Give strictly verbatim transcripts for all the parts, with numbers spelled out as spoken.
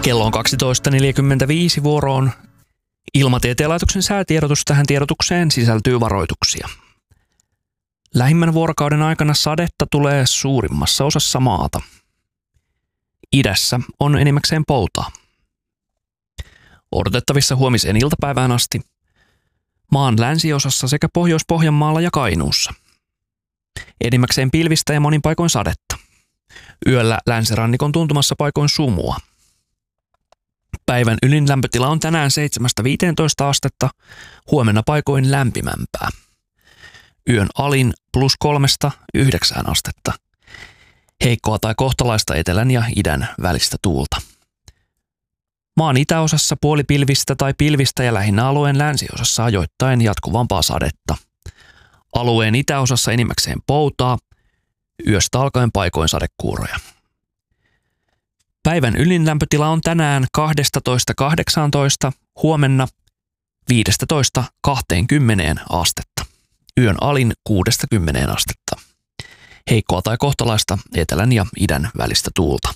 Kello on kaksitoista neljäkymmentäviisi vuoroon. Ilmatieteen laitoksen säätiedotus. Tähän tiedotukseen sisältyy varoituksia. Lähimmän vuorokauden aikana sadetta tulee suurimmassa osassa maata. Idässä on enimmäkseen poutaa. Odotettavissa huomiseen iltapäivään asti maan länsiosassa sekä Pohjois-Pohjanmaalla ja Kainuussa. Enimmäkseen pilvistä ja monin paikoin sadetta. Yöllä länsirannikon tuntumassa paikoin sumua. Päivän ylin lämpötila on tänään seitsemästä viiteentoista astetta, huomenna paikoin lämpimämpää. Yön alin plus kolmesta yhdeksään astetta. Heikkoa tai kohtalaista etelän ja idän välistä tuulta. Maan itäosassa puolipilvistä tai pilvistä ja lähinnä alueen länsiosassa ajoittain jatkuvampaa sadetta. Alueen itäosassa enimmäkseen poutaa, yöstä alkaen paikoin sadekuuroja. Päivän ylin lämpötila on tänään kaksitoista kahdeksantoista, huomenna viisitoista kaksikymmentä astetta. Yön alin kuudesta kymmeneen astetta. Heikkoa tai kohtalaista etelän ja idän välistä tuulta.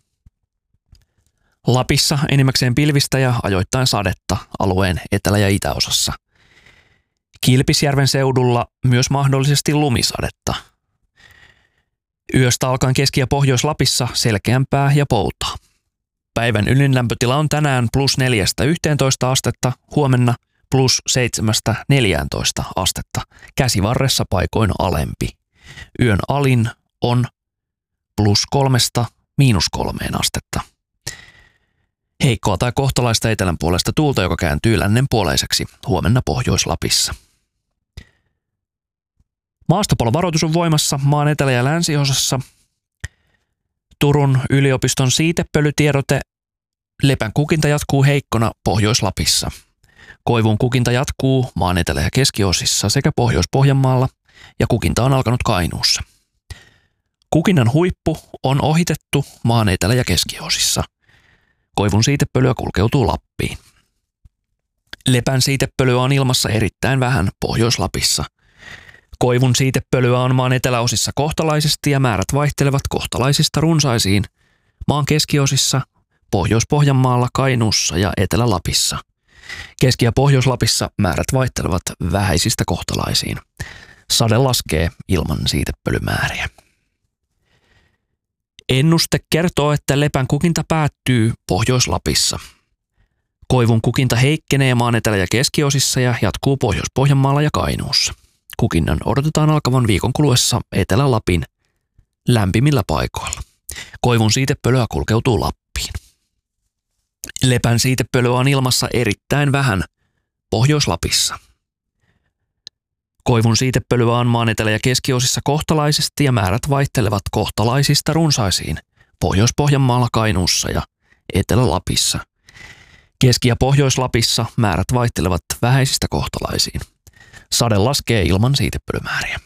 Lapissa enimmäkseen pilvistä ja ajoittain sadetta alueen etelä- ja itäosassa. Kilpisjärven seudulla myös mahdollisesti lumisadetta. Yöstä alkaen Keski- ja Pohjois-Lapissa selkeämpää ja poutaa. Päivän ylin lämpötila on tänään plus neljästä yhteentoista astetta, huomenna plus seitsemästä neljääntoista astetta, käsivarressa paikoin alempi. Yön alin on plus kolmesta miinus kolmeen astetta. Heikkoa tai kohtalaista etelän puolesta tuulta, joka kääntyy lännenpuoleiseksi huomenna Pohjois-Lapissa. Maastopalovaroitus on voimassa maan etelä- ja länsiosassa. Turun yliopiston siitepölytiedote. Lepän kukinta jatkuu heikkona Pohjois-Lapissa. Koivun kukinta jatkuu maan etelä- ja keskiosissa sekä Pohjois-Pohjanmaalla ja kukinta on alkanut Kainuussa. Kukinnan huippu on ohitettu maan etelä- ja keskiosissa. Koivun siitepölyä kulkeutuu Lappiin. Lepän siitepölyä on ilmassa erittäin vähän Pohjois-Lapissa. Koivun siitepölyä on maan eteläosissa kohtalaisesti ja määrät vaihtelevat kohtalaisista runsaisiin maan keskiosissa, Pohjois-Pohjanmaalla, Kainuussa ja Etelä-Lapissa. Keski- ja Pohjois-Lapissa määrät vaihtelevat vähäisistä kohtalaisiin. Sade laskee ilman siitepölymääriä. Ennuste kertoo, että lepän kukinta päättyy Pohjois-Lapissa. Koivun kukinta heikkenee maan etelä- ja keskiosissa ja jatkuu Pohjois-Pohjanmaalla ja Kainuussa. Kukinnan odotetaan alkavan viikon kuluessa Etelä-Lapin lämpimillä paikoilla. Koivun siitepölyä kulkeutuu Lappiin. Lepän siitepölyä on ilmassa erittäin vähän Pohjois-Lapissa. Koivun siitepölyä on maan etelä- ja keskiosissa kohtalaisesti ja määrät vaihtelevat kohtalaisista runsaisiin Pohjois-Pohjanmaalla, Kainuussa ja Etelä-Lapissa. Keski- ja Pohjois-Lapissa määrät vaihtelevat vähäisistä kohtalaisiin. Sade laskee ilman siitepölymääriä.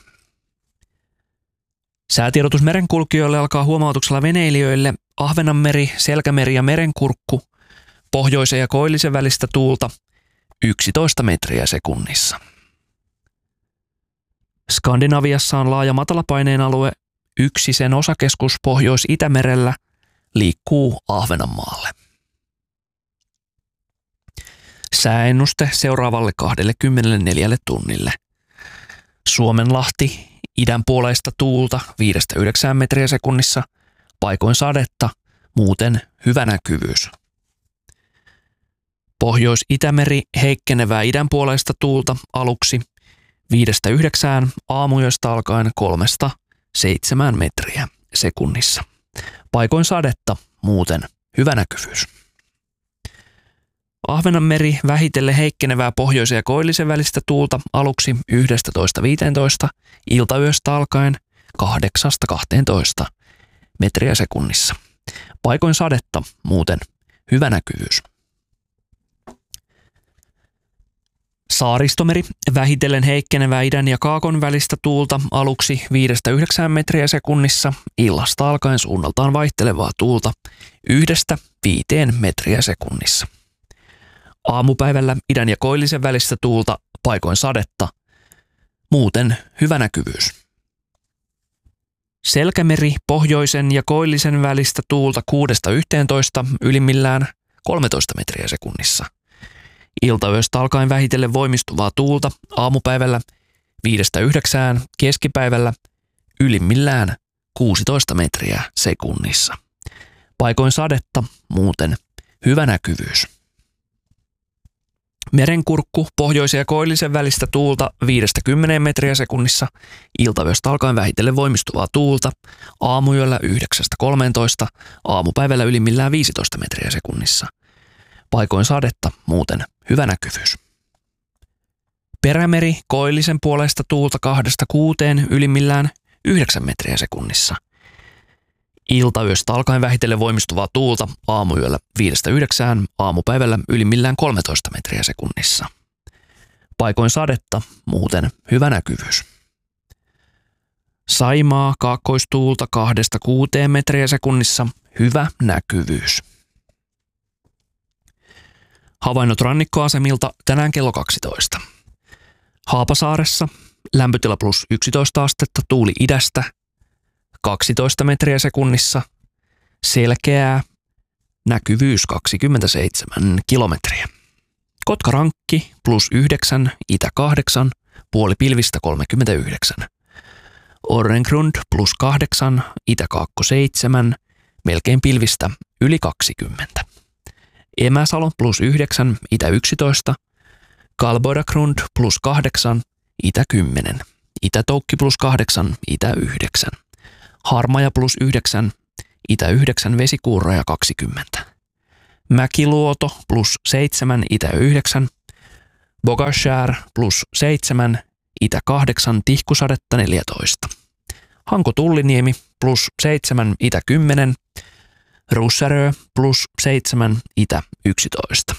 Säätiedotus merenkulkijoille alkaa huomautuksella veneilijöille. Ahvenanmeri, Selkämeri ja Merenkurkku, pohjoisen ja koillisen välistä tuulta yksitoista metriä sekunnissa. Skandinaviassa on laaja matalapaineen alue. Yksi sen osakeskus Pohjois-Itämerellä liikkuu Ahvenanmaalle. Sääennuste seuraavalle kaksikymmentäneljä tunnille. Suomenlahti, idän puoleista tuulta viidestä yhdeksään metriä sekunnissa, paikoin sadetta, muuten hyvä näkyvyys. Pohjois-Itämeri heikkenevää idän puoleista tuulta aluksi viidestä yhdeksään, aamuyöstä alkaen kolmesta seitsemään metriä sekunnissa. Paikoin sadetta, muuten hyvä näkyvyys. Ahvenanmeri vähitellen heikkenevää pohjoisen ja koillisen välistä tuulta aluksi yksitoista viisitoista, iltayöstä alkaen kahdeksasta kahteentoista metriä sekunnissa. Paikoin sadetta, muuten hyvä näkyvyys. Saaristomeri vähitellen heikkenevää idän ja kaakon välistä tuulta aluksi viidestä yhdeksään metriä sekunnissa, illasta alkaen suunnaltaan vaihtelevaa tuulta yhdestä viiteen metriä sekunnissa. Aamupäivällä idän ja koillisen välistä tuulta, paikoin sadetta, muuten hyvä näkyvyys. Selkämeri pohjoisen ja koillisen välistä tuulta kuudesta yhteentoista, ylimmillään kolmetoista metriä sekunnissa. Iltayöstä alkaen vähitellen voimistuvaa tuulta aamupäivällä viidestä yhdeksään, keskipäivällä ylimmillään kuusitoista metriä sekunnissa. Paikoin sadetta, muuten hyvä näkyvyys. Merenkurkku pohjoisen ja koillisen välistä tuulta viidestä kymmeneen metriä sekunnissa, iltayöstä alkaen vähitellen voimistuvaa tuulta, aamuyöllä yhdeksästä kolmeentoista, aamupäivällä ylimmillään viisitoista metriä sekunnissa. Paikoin sadetta, muuten hyvä näkyvyys. Perämeri koillisen puolesta tuulta kahdesta kuuteen, ylimmillään yhdeksän metriä sekunnissa. Iltayöstä alkaen vähitellen voimistuvaa tuulta aamuyöllä viidestä yhdeksään, aamupäivällä ylimmillään kolmetoista metriä sekunnissa. Paikoin sadetta, muuten hyvä näkyvyys. Saimaa kaakkoistuulta kahdesta kuuteen metriä sekunnissa, hyvä näkyvyys. Havainnot rannikkoasemilta tänään kello kaksitoista. Haapasaaressa lämpötila plus yksitoista astetta, tuuli idästä kaksitoista metriä sekunnissa, selkeää, näkyvyys kaksikymmentäseitsemän kilometriä. Kotkarankki plus yhdeksän, itä kahdeksan, puoli pilvistä kolmekymmentäyhdeksän. Orrengrund plus kahdeksan, itä kaakko seitsemän, melkein pilvistä yli kaksikymmentä. Emäsalo plus yhdeksän, itä yksitoista, Kalboidagrund plus kahdeksan, itä kymmenen, Itä-Toukki plus kahdeksan, itä yhdeksän. Harmaja plus yhdeksän, itä yhdeksän, Vesikuurraja kaksikymmentä. Mäkiluoto plus seitsemän, itä yhdeksän. Bogashär plus seitsemän, itä kahdeksan, Tihkusadetta neljätoista. Hanko-Tulliniemi plus seitsemän, itä kymmenen. Russärö plus seitsemän, itä yksitoista.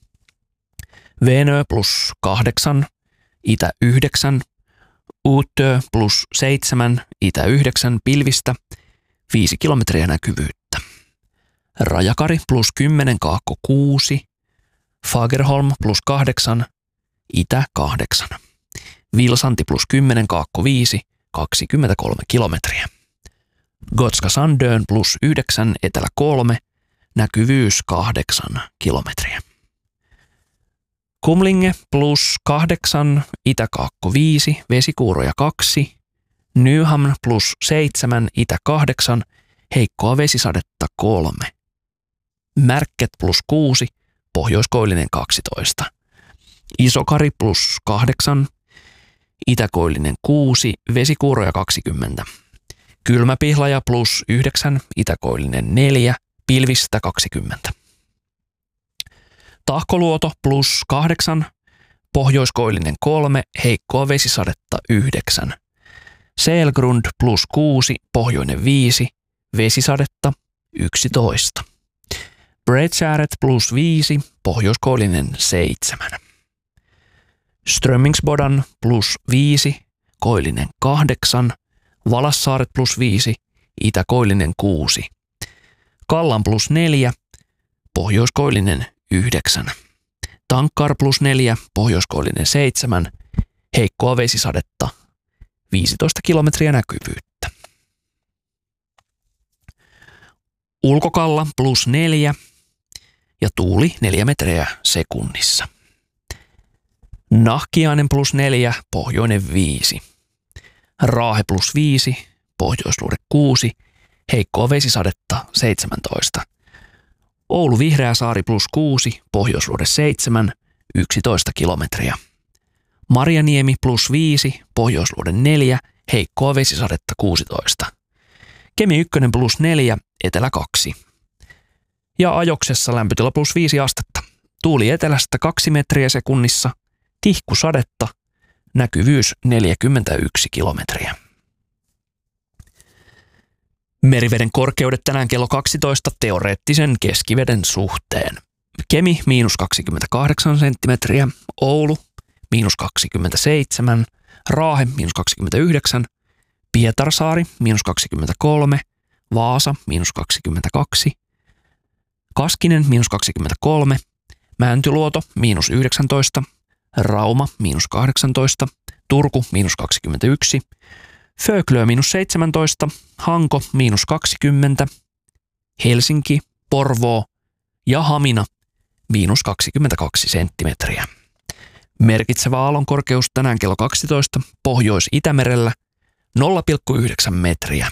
Venö plus kahdeksan, itä yhdeksän. Uutö plus seitsemän, itä yhdeksän, pilvistä, viisi kilometriä näkyvyyttä. Rajakari plus kymmenen, kaakko kuusi, Fagerholm plus kahdeksan, itä kahdeksan. Vilsanti plus kymmenen, kaakko viisi, kaksikymmentäkolme kilometriä. Gotska Sandön plus yhdeksän, etelä kolme, näkyvyys kahdeksan kilometriä. Kumlinge plus kahdeksan, itä-kaakko viisi, Vesikuuroja kaksi, Nyhamn plus seitsemän, itä kahdeksan, heikkoa vesisadetta kolme. Märket plus kuusi, pohjoiskoillinen kaksitoista. Isokari plus kahdeksan, itäkoillinen kuusi, Vesikuuroja kaksikymmentä. Kylmäpihlaja plus yhdeksän, itäkoillinen neljä, pilvistä kaksikymmentä. Tahkoluoto plus kahdeksan, pohjoiskoillinen kolme, heikkoa vesisadetta yhdeksän. Selgrund plus kuusi, pohjoinen viisi, vesisadetta yksitoista. Bredskäret plus viisi, pohjoiskoillinen seitsemän. Strömmingsbodan plus viisi, koillinen kahdeksan, Valassaaret plus viisi, itäkoillinen kuusi. Kallan plus neljä, pohjoiskoillinen yhdeksän. Tankkar plus neljä, pohjoiskoillinen seitsemän, heikkoa vesisadetta, viisitoista kilometriä näkyvyyttä. Ulkokalla plus neljä ja tuuli neljä metriä sekunnissa. Nahkiainen plus neljä, pohjoinen viisi. Raahe plus viisi, pohjoisluode kuusi, heikkoa vesisadetta seitsemäntoista. Oulu Vihreäsaari plus kuusi, pohjoisluode seitsemän, yksitoista kilometriä. Marjaniemi plus viisi, pohjoisluode neljä, heikkoa vesisadetta kuusitoista. Kemi yksi plus neljä, etelä kaksi. Ja Ajoksessa lämpötila plus viisi astetta. Tuuli etelästä kaksi metriä sekunnissa, tihkusadetta, näkyvyys neljäkymmentäyksi kilometriä. Meriveden korkeudet tänään kello kaksitoista teoreettisen keskiveden suhteen. Kemi miinus kaksikymmentäkahdeksan senttimetriä, Oulu miinus kaksikymmentäseitsemän, Raahe miinus kaksikymmentäyhdeksän, Pietarsaari miinus kaksikymmentäkolme, Vaasa miinus kaksikymmentäkaksi, Kaskinen miinus kaksikymmentäkolme, Mäntyluoto miinus yhdeksäntoista, Rauma miinus kahdeksantoista, Turku miinus kaksikymmentäyksi, Föglö miinus seitsemäntoista, Hanko miinus kaksikymmentä, Helsinki, Porvoo ja Hamina miinus kaksikymmentäkaksi senttimetriä. Merkitsevä aallon korkeus tänään kello kaksitoista Pohjois-Itämerellä nolla pilkku yhdeksän metriä.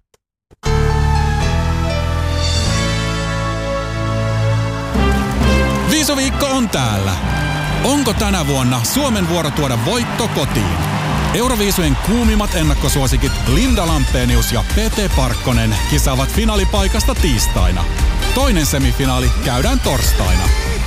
Viisuviikko on täällä. Onko tänä vuonna Suomen vuoro tuoda voitto kotiin? Euroviisujen kuumimmat ennakkosuosikit Linda Lampenius ja Pete Parkkonen kisaavat finaalipaikasta tiistaina. Toinen semifinaali käydään torstaina.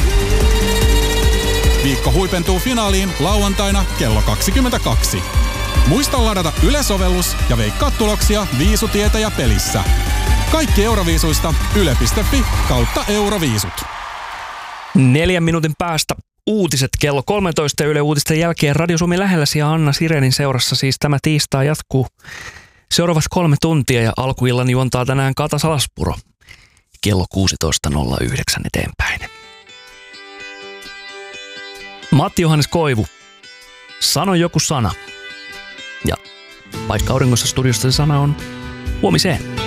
Viikko huipentuu finaaliin lauantaina kello kaksikymmentäkaksi. Muista ladata Yle-sovellus ja veikkaa tuloksia Viisutietäjä pelissä. Kaikki Euroviisuista yle piste fi kautta Euroviisut. Neljän minuutin päästä uutiset kello kolmetoista Yle Uutisten jälkeen Radio Suomi lähelläsi ja Anna Sirenin seurassa siis tämä tiistai jatkuu seuraavat kolme tuntia ja alkuillan juontaa tänään Kata Salaspuro kello kuusitoista nolla yhdeksän eteenpäin. Matti Johannes Koivu, sano joku sana. Ja vaikka auringossa studiosta se sana on huomiseen.